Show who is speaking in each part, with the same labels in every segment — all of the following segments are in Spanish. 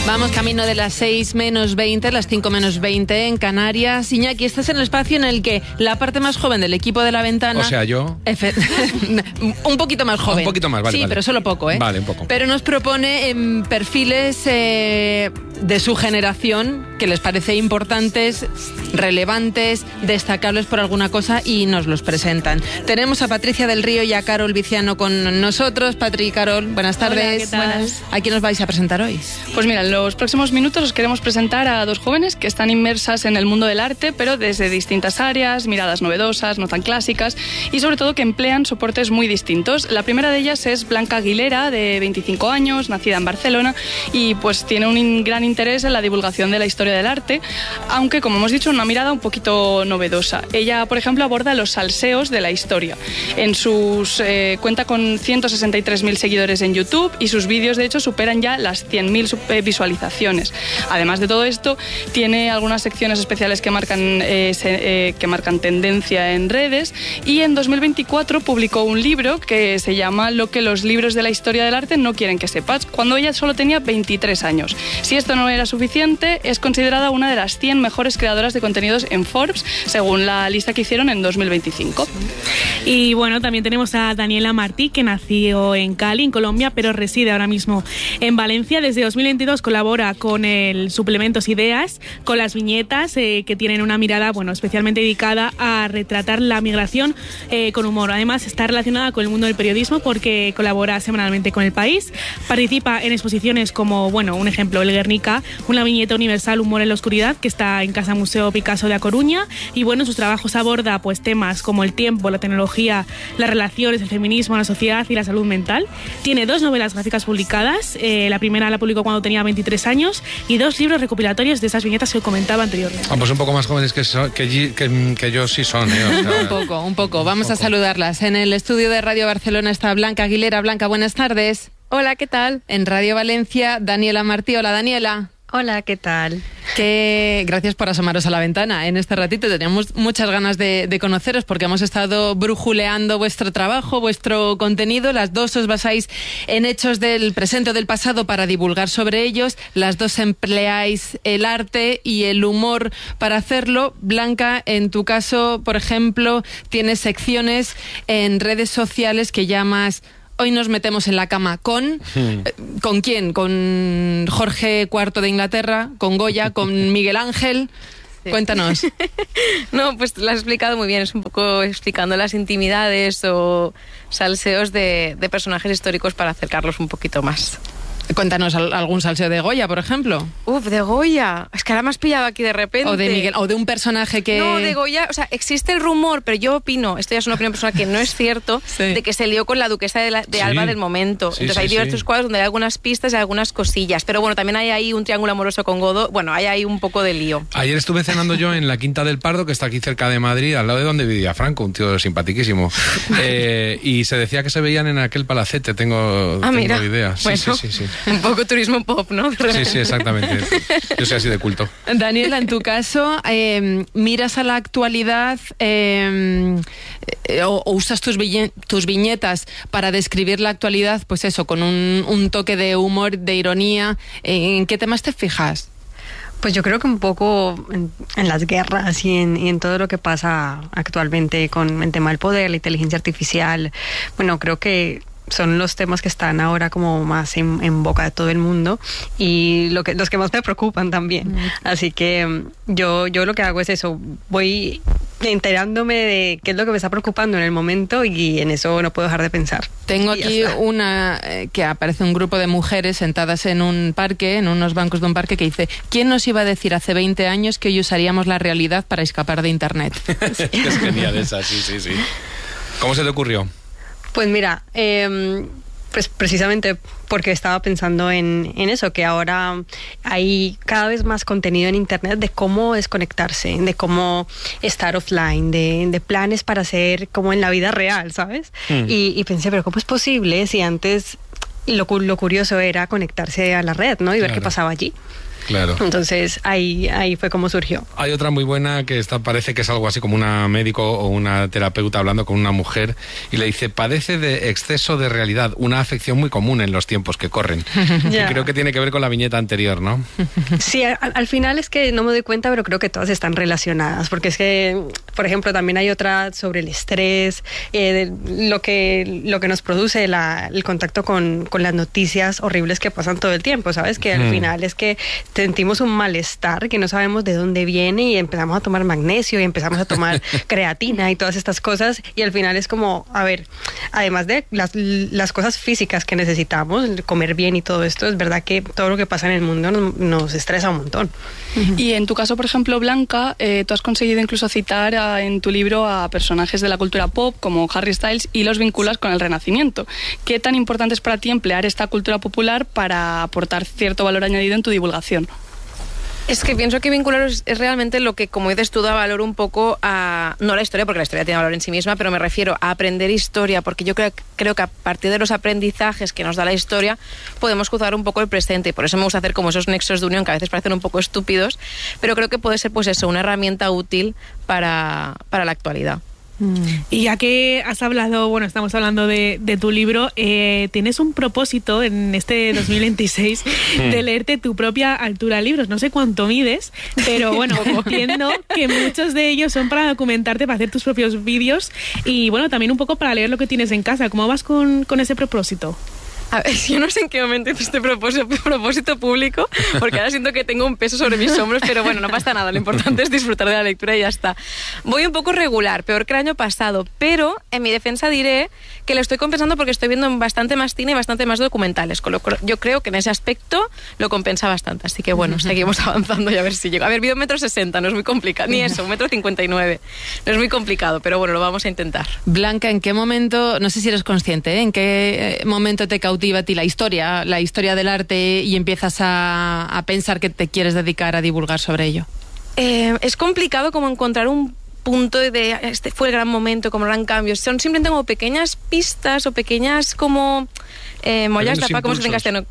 Speaker 1: Vamos camino de las 6 menos 20, las 5 menos 20 en Canarias. Iñaki, este es el espacio en el que la parte más joven del equipo de La Ventana...
Speaker 2: O sea, yo...
Speaker 1: un poquito más joven.
Speaker 2: Un poquito más, vale.
Speaker 1: Sí,
Speaker 2: vale.
Speaker 1: pero solo poco, ¿eh?
Speaker 2: Vale, un poco.
Speaker 1: Pero nos propone perfiles de su generación que les parece importantes, relevantes, destacables por alguna cosa y nos los presentan. Tenemos a Patricia del Río y a Carol Viciano con nosotros. Patri y Carol, buenas tardes.
Speaker 3: Hola, ¿qué tal?
Speaker 1: Buenas. ¿A quién nos vais a presentar hoy?
Speaker 3: Pues mira, en los próximos minutos os queremos presentar a dos jóvenes que están inmersas en el mundo del arte, pero desde distintas áreas, miradas novedosas, no tan clásicas, y sobre todo que emplean soportes muy distintos. La primera de ellas es Blanca Aguilera, de 25 años, nacida en Barcelona, y pues tiene un gran interés en la divulgación de la historia del arte, aunque, como hemos dicho, una mirada un poquito novedosa. Ella, por ejemplo, aborda los salseos de la historia. Cuenta con 163.000 seguidores en YouTube y sus vídeos, de hecho, superan ya las 100.000 visualizaciones. Además de todo esto, tiene algunas secciones especiales que marcan tendencia en redes, y en 2024 publicó un libro que se llama Lo que los libros de la historia del arte no quieren que sepas, cuando ella solo tenía 23 años. Si esto no era suficiente, es considerada una de las 100 mejores creadoras de contenidos en Forbes, según la lista que hicieron en 2025.
Speaker 4: Y bueno, también tenemos a Daniela Martí, que nació en Cali, en Colombia, pero reside ahora mismo en Valencia. Desde 2022 colabora con el Suplementos Ideas, con las viñetas que tienen una mirada, bueno, especialmente dedicada a retratar la migración con humor. Además, está relacionada con el mundo del periodismo porque colabora semanalmente con El País, participa en exposiciones como, bueno, un ejemplo, El Guernica, una viñeta universal, Humor en la Oscuridad, que está en Casa Museo Picasso de A Coruña, y bueno, en sus trabajos aborda pues temas como el tiempo, la tecnología, las relaciones, el feminismo, la sociedad y la salud mental. Tiene 2 novelas gráficas publicadas, la primera la publicó cuando tenía 23 años, y 2 libros recopilatorios de esas viñetas que comentaba anteriormente.
Speaker 2: Pues un poco más jóvenes que yo sí son, ¿eh? O sea,
Speaker 1: Un poco. Vamos a saludarlas. En el estudio de Radio Barcelona está Blanca Aguilera. Blanca, buenas tardes.
Speaker 5: Hola, ¿qué tal?
Speaker 1: En Radio Valencia, Daniela Martí. Hola, Daniela.
Speaker 5: Hola, ¿qué tal?
Speaker 1: Gracias por asomaros a la ventana en este ratito. Teníamos muchas ganas de conoceros porque hemos estado brujuleando vuestro trabajo, vuestro contenido. Las dos os basáis en hechos del presente o del pasado para divulgar sobre ellos. Las dos empleáis el arte y el humor para hacerlo. Blanca, en tu caso, por ejemplo, tienes secciones en redes sociales que llamas... Hoy nos metemos en la cama con... ¿Con quién? ¿Con Jorge IV de Inglaterra? ¿Con Goya? ¿Con Miguel Ángel? Sí. Cuéntanos.
Speaker 5: No, pues lo has explicado muy bien. Es un poco explicando las intimidades o salseos de personajes históricos para acercarlos un poquito más.
Speaker 1: Cuéntanos algún salseo de Goya, por ejemplo.
Speaker 5: De Goya. Es que ahora me has pillado aquí de repente.
Speaker 1: O de Miguel, o de un personaje que...
Speaker 5: No, de Goya, o sea, existe el rumor, pero yo opino, esto ya es una opinión personal que no es cierto, sí, de que se lió con la duquesa de Alba del momento.
Speaker 2: Sí,
Speaker 5: entonces hay diversos cuadros donde hay algunas pistas y algunas cosillas. Pero bueno, también hay ahí un triángulo amoroso con Godó. Bueno, hay ahí un poco de lío.
Speaker 2: Ayer estuve cenando yo en la Quinta del Pardo, que está aquí cerca de Madrid, al lado de donde vivía Franco, un tío simpaticísimo. Y se decía que se veían en aquel palacete, tengo idea. Sí,
Speaker 5: bueno,
Speaker 2: sí.
Speaker 5: Un poco turismo pop, ¿no?
Speaker 2: Sí, exactamente. Yo soy así de culto.
Speaker 1: Daniela, en tu caso, ¿miras a la actualidad o usas tus viñetas para describir la actualidad, pues eso, con un toque de humor, de ironía? ¿En qué temas te fijas?
Speaker 6: Pues yo creo que un poco en las guerras y en todo lo que pasa actualmente con el tema del poder, la inteligencia artificial. Bueno, creo que son los temas que están ahora como más en boca de todo el mundo y los que más me preocupan también. Así que yo lo que hago es eso, voy enterándome de qué es lo que me está preocupando en el momento y en eso no puedo dejar de pensar.
Speaker 1: Tengo aquí una que aparece un grupo de mujeres sentadas en un parque, en unos bancos de un parque, que dice: ¿quién nos iba a decir hace 20 años que hoy usaríamos la realidad para escapar de Internet?
Speaker 2: Es genial esa, sí. ¿Cómo se te ocurrió?
Speaker 6: Pues mira, pues precisamente porque estaba pensando en eso, que ahora hay cada vez más contenido en Internet de cómo desconectarse, de cómo estar offline, de planes para hacer como en la vida real, ¿sabes? Y pensé, pero ¿cómo es posible si antes lo curioso era conectarse a la red, ¿no? Y ver qué pasaba allí.
Speaker 2: Claro.
Speaker 6: Entonces ahí fue como surgió.
Speaker 2: Hay otra muy buena que parece que es algo así como una médico o una terapeuta hablando con una mujer y le dice: padece de exceso de realidad, una afección muy común en los tiempos que corren.
Speaker 6: Ya.
Speaker 2: Que creo que tiene que ver con la viñeta anterior, ¿no?
Speaker 6: Sí, al final es que no me doy cuenta, pero creo que todas están relacionadas, porque es que, por ejemplo, también hay otra sobre el estrés, lo que nos produce el contacto con las noticias horribles que pasan todo el tiempo, ¿sabes? Que al final es que sentimos un malestar que no sabemos de dónde viene y empezamos a tomar magnesio y empezamos a tomar creatina y todas estas cosas, y al final es como, a ver, además de las cosas físicas que necesitamos, comer bien y todo esto, es verdad que todo lo que pasa en el mundo nos estresa un montón.
Speaker 3: Y en tu caso, por ejemplo, Blanca, tú has conseguido incluso citar en tu libro a personajes de la cultura pop como Harry Styles y los vinculas con el Renacimiento. ¿Qué tan importante es para ti emplear esta cultura popular para aportar cierto valor añadido en tu divulgación?
Speaker 5: Es que pienso que vincular es realmente lo que, como dices tú, da valor un poco a... No la historia, porque la historia tiene valor en sí misma, pero me refiero a aprender historia, porque yo creo que a partir de los aprendizajes que nos da la historia podemos juzgar un poco el presente, y por eso me gusta hacer como esos nexos de unión que a veces parecen un poco estúpidos, pero creo que puede ser pues eso, una herramienta útil para la actualidad.
Speaker 4: Y ya que has hablado, bueno, estamos hablando de tu libro, tienes un propósito en este 2026 de leerte tu propia altura de libros. No sé cuánto mides, pero bueno, entiendo que muchos de ellos son para documentarte, para hacer tus propios vídeos y bueno, también un poco para leer lo que tienes en casa. ¿Cómo vas con ese propósito?
Speaker 5: A ver, yo no sé en qué momento hice este propósito público, porque ahora siento que tengo un peso sobre mis hombros, pero bueno, no pasa nada, lo importante es disfrutar de la lectura y ya está. Voy un poco regular, peor que el año pasado, pero en mi defensa diré que lo estoy compensando porque estoy viendo bastante más cine y bastante más documentales, con lo que yo creo que en ese aspecto lo compensa bastante, así que bueno, seguimos avanzando y a ver si llego. A ver, mido 1,60 m, no es muy complicado, ni eso, 1,59 m, no es muy complicado, pero bueno, lo vamos a intentar.
Speaker 1: Blanca, ¿en qué momento, no sé si eres consciente, en qué momento te cautiva a ti la historia del arte y empiezas a pensar que te quieres dedicar a divulgar sobre ello?
Speaker 5: Es complicado como encontrar un punto de este fue el gran momento, como gran cambio. Son simplemente como pequeñas pistas o pequeñas como mollas de apa, como se dice en castellano.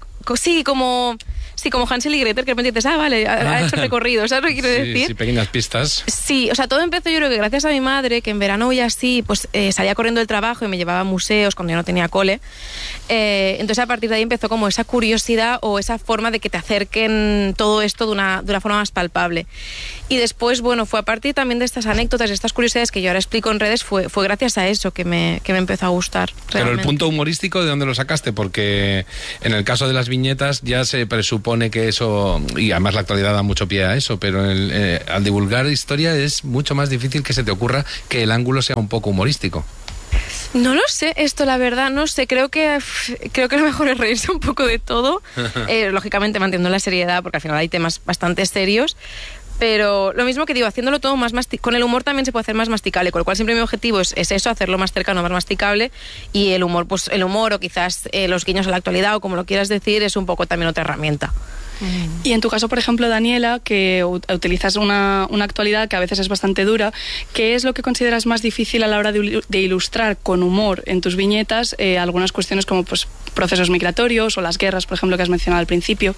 Speaker 5: Sí, como Hansel y Gretel, que de repente dices, vale, ha hecho recorrido, ¿sabes lo que quiero decir?
Speaker 2: Sí, pequeñas pistas.
Speaker 5: Sí, o sea, todo empezó yo creo que gracias a mi madre, que en verano y así, pues salía corriendo del trabajo y me llevaba a museos cuando yo no tenía cole. Entonces a partir de ahí empezó como esa curiosidad o esa forma de que te acerquen todo esto de una forma más palpable. Y después, bueno, fue a partir también de estas anécdotas, de estas curiosidades que yo ahora explico en redes, fue gracias a eso que me empezó a gustar. Realmente.
Speaker 2: Pero el punto humorístico, ¿de dónde lo sacaste? Porque en el caso de las viñetas ya se presupone que eso, y además la actualidad da mucho pie a eso, pero al divulgar historia es mucho más difícil que se te ocurra que el ángulo sea un poco humorístico.
Speaker 5: No lo sé, esto la verdad, no sé, creo que lo mejor es reírse un poco de todo, lógicamente manteniendo la seriedad, porque al final hay temas bastante serios, pero lo mismo que digo, haciéndolo todo más con el humor también se puede hacer más masticable, con lo cual siempre mi objetivo es eso, hacerlo más cercano, más masticable, y el humor, pues el humor o quizás los guiños a la actualidad o como lo quieras decir, es un poco también otra herramienta.
Speaker 3: Y en tu caso, por ejemplo, Daniela, que utilizas una actualidad que a veces es bastante dura, ¿qué es lo que consideras más difícil a la hora de ilustrar con humor en tus viñetas algunas cuestiones como pues, procesos migratorios o las guerras, por ejemplo, que has mencionado al principio?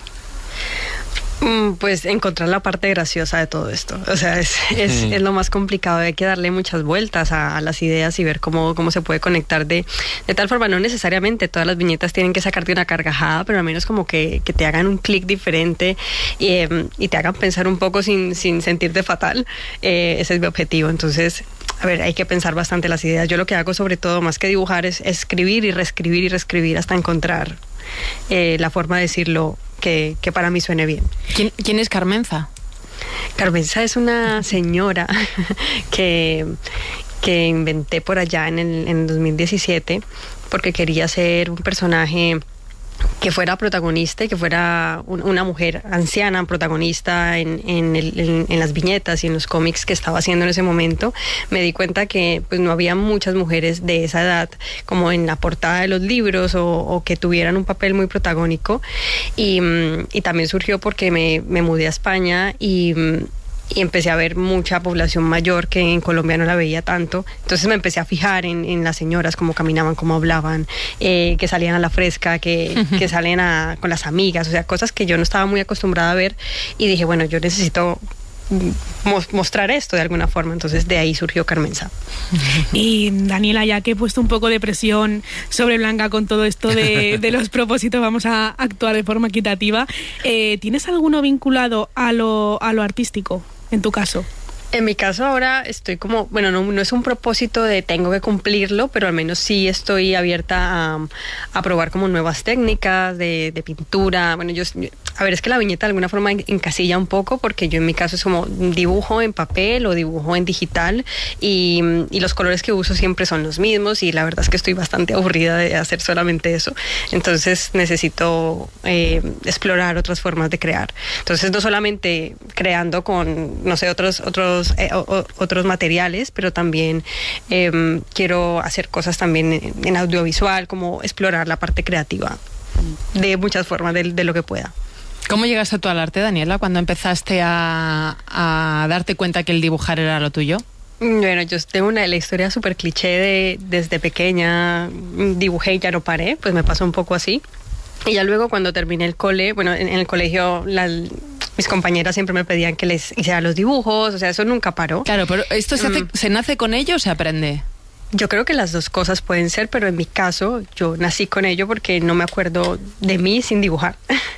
Speaker 6: Pues encontrar la parte graciosa de todo esto. O sea, es lo más complicado. Hay que darle muchas vueltas a las ideas y ver cómo se puede conectar de tal forma. No necesariamente todas las viñetas tienen que sacarte una carcajada, pero al menos como que te hagan un clic diferente y te hagan pensar un poco sin sentirte fatal. Ese es mi objetivo. Entonces, a ver, hay que pensar bastante las ideas. Yo lo que hago sobre todo, más que dibujar, es escribir y reescribir hasta encontrar la forma de decirlo que para mí suene bien.
Speaker 1: ¿Quién es Carmenza?
Speaker 6: Carmenza es una señora que inventé por allá en 2017 porque quería ser un personaje que fuera protagonista y que fuera una mujer anciana protagonista en las viñetas y en los cómics que estaba haciendo en ese momento. Me di cuenta que pues no había muchas mujeres de esa edad como en la portada de los libros o que tuvieran un papel muy protagónico y también surgió porque me mudé a España y y empecé a ver mucha población mayor que en Colombia no la veía tanto. Entonces me empecé a fijar en las señoras, cómo caminaban, cómo hablaban, que salían a la fresca, que salen con las amigas, o sea, cosas que yo no estaba muy acostumbrada a ver, y dije, bueno, yo necesito mostrar esto de alguna forma. Entonces de ahí surgió Carmenza.
Speaker 4: Y Daniela, ya que he puesto un poco de presión sobre Blanca con todo esto de los propósitos, vamos a actuar de forma equitativa. ¿Tienes alguno vinculado a lo artístico, en tu caso?
Speaker 6: En mi caso ahora estoy como, bueno, no es un propósito de tengo que cumplirlo, pero al menos sí estoy abierta a probar como nuevas técnicas de pintura. Bueno, a ver, es que la viñeta de alguna forma encasilla un poco, porque yo en mi caso es como dibujo en papel o dibujo en digital, y los colores que uso siempre son los mismos, y la verdad es que estoy bastante aburrida de hacer solamente eso. Entonces necesito explorar otras formas de crear. Entonces no solamente creando con, no sé, otros materiales, pero también quiero hacer cosas también en audiovisual, como explorar la parte creativa de muchas formas, de lo que pueda.
Speaker 1: ¿Cómo llegaste tú al arte, Daniela, cuando empezaste a darte cuenta que el dibujar era lo tuyo?
Speaker 6: Bueno, yo tengo la historia súper cliché desde pequeña dibujé y ya no paré, pues me pasó un poco así. Y ya luego cuando terminé el cole, bueno, en el colegio mis compañeras siempre me pedían que les hiciera los dibujos, o sea, eso nunca paró.
Speaker 1: Claro, pero ¿esto se nace con ello o se aprende?
Speaker 6: Yo creo que las dos cosas pueden ser, pero en mi caso yo nací con ello porque no me acuerdo de mí sin dibujar.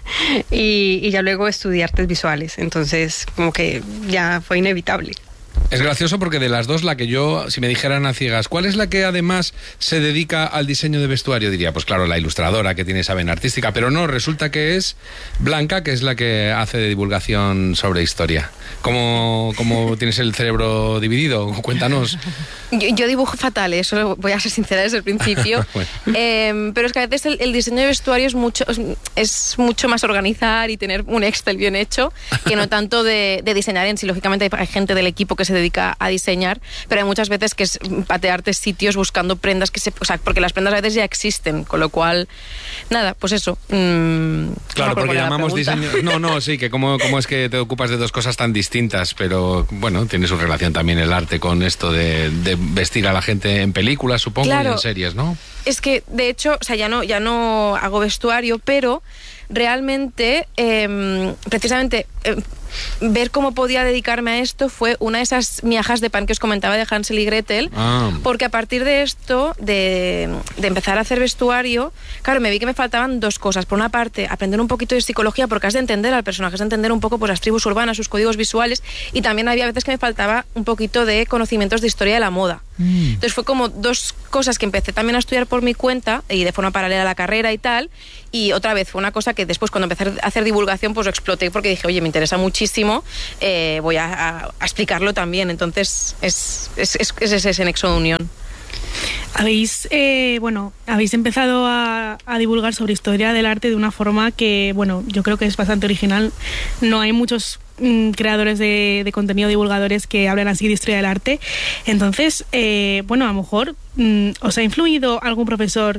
Speaker 6: y ya luego estudié artes visuales, entonces como que ya fue inevitable.
Speaker 2: Es gracioso porque de las dos, la que yo, si me dijeran a ciegas, ¿cuál es la que además se dedica al diseño de vestuario? Diría, pues claro, la ilustradora que tiene esa vena artística, pero no, resulta que es Blanca, que es la que hace de divulgación sobre historia. ¿Cómo tienes el cerebro dividido? Cuéntanos.
Speaker 5: Yo dibujo fatal, eso voy a ser sincera desde el principio. Bueno. Pero es que a veces el diseño de vestuario es mucho más organizar y tener un Excel bien hecho, que no tanto de diseñar en sí. Lógicamente hay gente del equipo que se dedica a diseñar, pero hay muchas veces que es patearte sitios buscando prendas porque las prendas a veces ya existen, con lo cual, nada, pues eso.
Speaker 2: Claro, porque llamamos diseño... No, sí, que cómo es que te ocupas de dos cosas tan distintas, pero bueno, tiene su relación también el arte con esto de vestir a la gente en películas, supongo, claro, y en series, ¿no?
Speaker 5: Es que, de hecho, o sea, ya no hago vestuario, pero realmente, precisamente... ver cómo podía dedicarme a esto fue una de esas miajas de pan que os comentaba de Hansel y Gretel, porque a partir de esto, de empezar a hacer vestuario, claro, me vi que me faltaban dos cosas. Por una parte, aprender un poquito de psicología, porque has de entender al personaje, has de entender un poco pues las tribus urbanas, sus códigos visuales, y también había veces que me faltaba un poquito de conocimientos de historia de la moda. Entonces fue como dos cosas que empecé también a estudiar por mi cuenta y de forma paralela a la carrera y tal, y otra vez fue una cosa que después cuando empecé a hacer divulgación pues lo exploté porque dije, oye, me interesa muchísimo, voy a explicarlo también. Entonces es ese nexo de unión.
Speaker 4: Habéis empezado a divulgar sobre historia del arte de una forma que, bueno, yo creo que es bastante original. No hay muchos creadores de contenido, divulgadores que hablan así de historia del arte. Entonces, a lo mejor ¿os ha influido algún profesor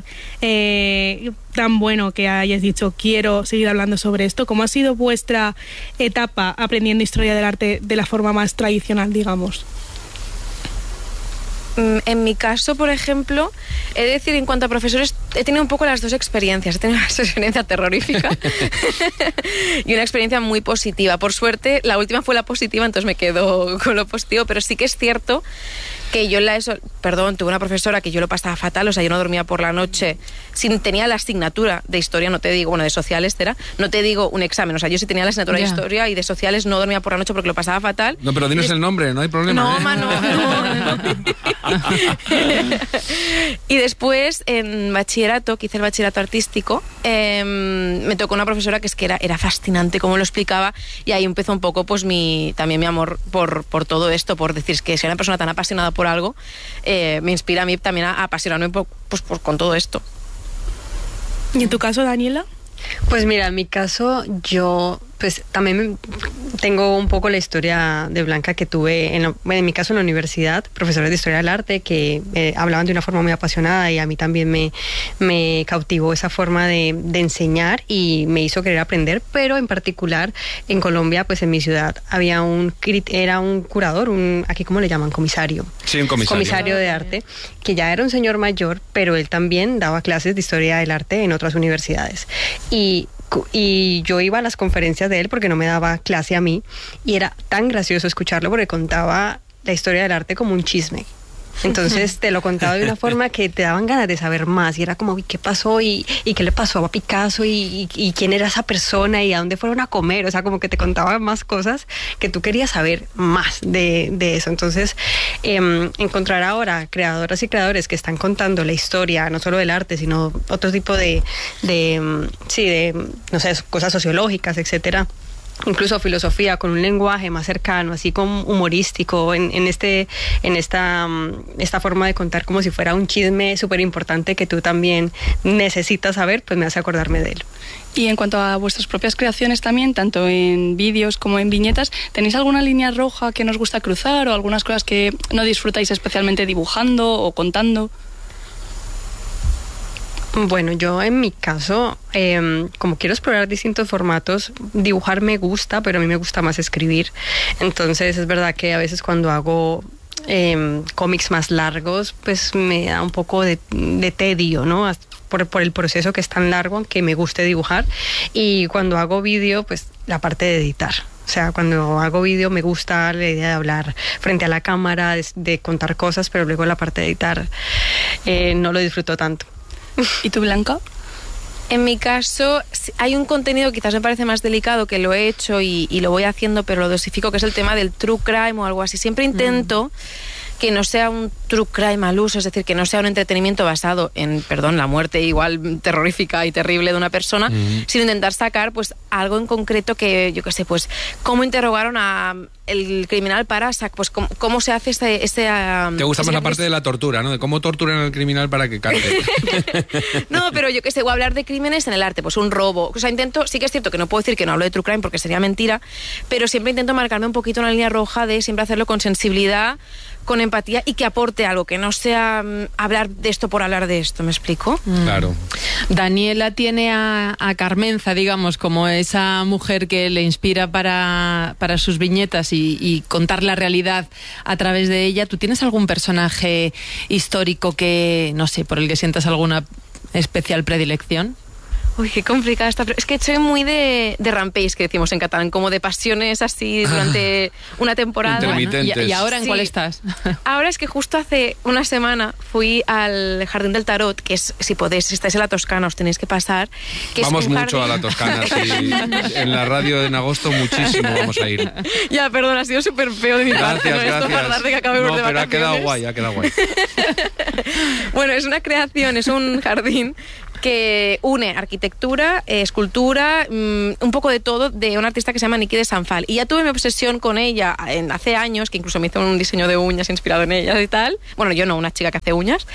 Speaker 4: tan bueno que hayáis dicho quiero seguir hablando sobre esto? ¿Cómo ha sido vuestra etapa aprendiendo historia del arte de la forma más tradicional, digamos?
Speaker 5: En mi caso, por ejemplo, he de decir, en cuanto a profesores, he tenido un poco las dos experiencias. He tenido una experiencia terrorífica y una experiencia muy positiva. Por suerte, la última fue la positiva, entonces me quedo con lo positivo, pero sí que es cierto que yo tuve una profesora que yo lo pasaba fatal, o sea, yo no dormía por la noche, tenía la asignatura de historia, no te digo, de sociales, no te digo un examen, o sea, yo sí tenía la asignatura de historia y de sociales, no dormía por la noche porque lo pasaba fatal.
Speaker 2: No, pero dinos el nombre, no hay problema.
Speaker 5: No. Y después, en bachillerato, que hice el bachillerato artístico, me tocó una profesora que es que era fascinante cómo lo explicaba, y ahí empezó un poco pues también mi amor por todo esto, por decir que si era una persona tan apasionada por algo, me inspira a mí también a apasionarme con todo esto.
Speaker 4: ¿Y en tu caso, Daniela?
Speaker 6: Pues mira, en mi caso yo pues también tengo un poco la historia de Blanca que tuve, en mi caso en la universidad, profesores de historia del arte que hablaban de una forma muy apasionada y a mí también me cautivó esa forma de enseñar y me hizo querer aprender, pero en particular en Colombia, pues en mi ciudad, era un curador, aquí ¿cómo le llaman? Comisario.
Speaker 2: Sí, un comisario.
Speaker 6: Comisario de arte, que ya era un señor mayor, pero él también daba clases de historia del arte en otras universidades. Y yo iba a las conferencias de él porque no me daba clase a mí y era tan gracioso escucharlo porque contaba la historia del arte como un chisme. Entonces te lo contaba de una forma que te daban ganas de saber más y era como, ¿qué pasó? ¿Y qué le pasó a Picasso? ¿Y quién era esa persona? ¿Y a dónde fueron a comer? O sea, como que te contaba más cosas que tú querías saber más de eso. Entonces, encontrar ahora creadoras y creadores que están contando la historia, no solo del arte, sino otro tipo de no sé, cosas sociológicas, etcétera, incluso filosofía, con un lenguaje más cercano, así como humorístico, en esta forma de contar como si fuera un chisme súper importante que tú también necesitas saber, pues me hace acordarme de él.
Speaker 3: Y en cuanto a vuestras propias creaciones también, tanto en vídeos como en viñetas, ¿tenéis alguna línea roja que nos gusta cruzar o algunas cosas que no disfrutáis especialmente dibujando o contando?
Speaker 6: Bueno, yo en mi caso, como quiero explorar distintos formatos, dibujar me gusta, pero a mí me gusta más escribir. Entonces es verdad que a veces cuando hago cómics más largos, pues me da un poco de tedio, ¿no? Por el proceso que es tan largo, aunque me guste dibujar. Y cuando hago vídeo, pues la parte de editar. O sea, cuando hago vídeo me gusta la idea de hablar frente a la cámara, de contar cosas, pero luego la parte de editar no lo disfruto tanto.
Speaker 3: ¿Y tú, Blanca?
Speaker 5: En mi caso, hay un contenido que quizás me parece más delicado, que lo he hecho y lo voy haciendo, pero lo dosifico, que es el tema del true crime o algo así. Siempre intento que no sea un true crime al uso, es decir, que no sea un entretenimiento basado en, la muerte igual terrorífica y terrible de una persona, sino intentar sacar pues algo en concreto que, yo qué sé, pues cómo interrogaron a el criminal para, pues cómo se hace ese
Speaker 2: te gusta más la parte de la tortura, ¿no? De cómo torturan al criminal para que cante.
Speaker 5: No, pero yo qué sé, voy a hablar de crímenes en el arte, pues un robo. O sea, sí que es cierto que no puedo decir que no hablo de true crime porque sería mentira, pero siempre intento marcarme un poquito una línea roja de siempre hacerlo con sensibilidad, con empatía y que aporte algo, que no sea hablar de esto por hablar de esto, ¿me explico?
Speaker 2: Claro.
Speaker 1: Daniela tiene a Carmenza, digamos, como esa mujer que le inspira para sus viñetas y contar la realidad a través de ella. ¿Tú tienes algún personaje histórico que, no sé, por el que sientas alguna especial predilección?
Speaker 5: Uy, qué complicada esta. Es que soy muy de rampage, que decimos en catalán, como de pasiones así durante una temporada.
Speaker 1: ¿Y ahora en cuál estás?
Speaker 5: Ahora es que justo hace una semana fui al Jardín del Tarot, que es, si podéis, si estáis en la Toscana, os tenéis que pasar. Que
Speaker 2: vamos
Speaker 5: es un
Speaker 2: mucho
Speaker 5: jardín...
Speaker 2: a la Toscana, sí. En la radio en agosto muchísimo vamos a ir.
Speaker 5: Ya, perdón, ha sido súper feo de mi parte.
Speaker 2: Gracias.
Speaker 5: Que acabemos de
Speaker 2: pero
Speaker 5: vacaciones.
Speaker 2: ha quedado guay.
Speaker 5: Bueno, es una creación, es un jardín que une arquitectura, escultura, un poco de todo, de una artista que se llama Niki de Sanfal. Y ya tuve mi obsesión con ella hace años, que incluso me hizo un diseño de uñas inspirado en ella y tal. Bueno, yo no, una chica que hace uñas.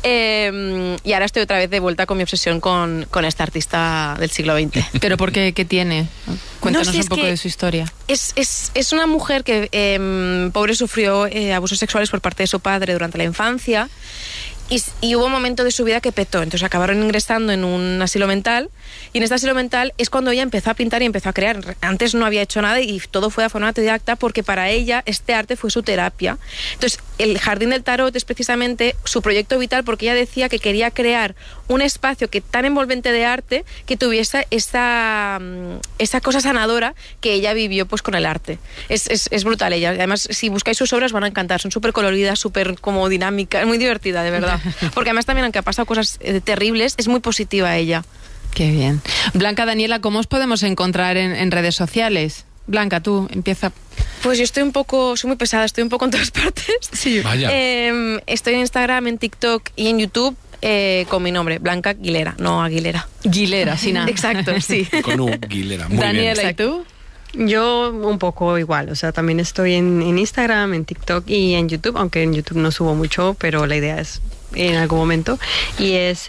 Speaker 5: Y ahora estoy otra vez de vuelta con mi obsesión con esta artista del siglo XX.
Speaker 1: ¿Pero por qué? ¿Qué tiene? Cuéntanos
Speaker 5: no sé,
Speaker 1: un poco de su historia.
Speaker 5: Es una mujer que, pobre, sufrió abusos sexuales por parte de su padre durante la infancia. Y hubo un momento de su vida que petó, entonces acabaron ingresando en un asilo mental, y en este asilo mental es cuando ella empezó a pintar y empezó a crear. Antes no había hecho nada y todo fue de forma autodidacta, porque para ella este arte fue su terapia. Entonces el Jardín del Tarot es precisamente su proyecto vital, porque ella decía que quería crear un espacio que tan envolvente de arte que tuviese esa cosa sanadora que ella vivió pues con el arte. Es brutal ella. Además, si buscáis sus obras van a encantar, son súper coloridas, súper como dinámicas, muy divertida, de verdad. Porque además también, aunque ha pasado cosas terribles, es muy positiva ella.
Speaker 1: Qué bien. Blanca, Daniela, ¿cómo os podemos encontrar en redes sociales? Blanca, tú, empieza.
Speaker 5: Pues yo soy muy pesada, estoy un poco en todas partes.
Speaker 1: Sí,
Speaker 2: vaya.
Speaker 5: Estoy en Instagram, en TikTok y en YouTube con mi nombre, Blanca Guilera, no Aguilera.
Speaker 1: Guilera, sin nada.
Speaker 5: Exacto, sí.
Speaker 2: Con un Guilera, muy
Speaker 1: Daniela,
Speaker 2: bien.
Speaker 1: ¿y tú?
Speaker 6: Yo un poco igual, o sea, también estoy en Instagram, en TikTok y en YouTube, aunque en YouTube no subo mucho, pero la idea es en algún momento. Y es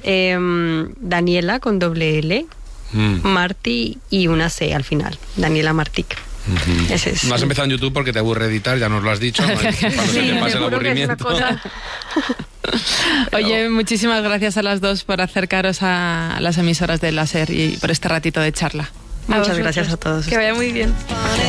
Speaker 6: Daniela con doble L, Martí y una C al final, Daniela Martic. Ese es.
Speaker 2: No has empezado en YouTube porque te aburre editar, ya nos lo has dicho, ¿no? Cuando se te pase el aburrimiento.
Speaker 1: Oye, muchísimas gracias a las dos por acercaros a las emisoras de la SER y por este ratito de charla.
Speaker 6: Muchas gracias a todos.
Speaker 5: Que vaya muy bien.